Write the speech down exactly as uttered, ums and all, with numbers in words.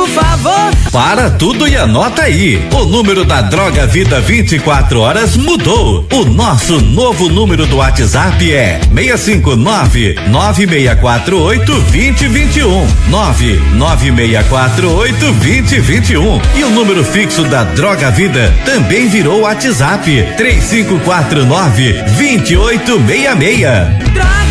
por favor. Para tudo e anota aí. O número da Droga Vida vinte e quatro horas mudou. O nosso novo número do WhatsApp é seis cinco nove, nove seis quatro oito, dois zero dois um. nove nove seis quatro oito, dois zero dois um. E o número fixo da Droga Vida também virou WhatsApp três cinco quatro nove, dois oito seis seis. Droga